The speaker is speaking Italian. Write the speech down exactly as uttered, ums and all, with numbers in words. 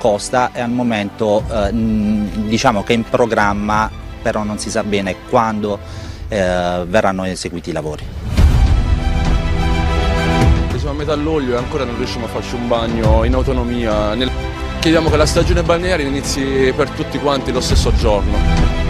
costa e al momento eh, diciamo che è in programma, però non si sa bene quando eh, verranno eseguiti i lavori. Siamo a metà luglio e ancora non riusciamo a farci un bagno in autonomia. Nel... Chiediamo che la stagione balneare inizi per tutti quanti lo stesso giorno.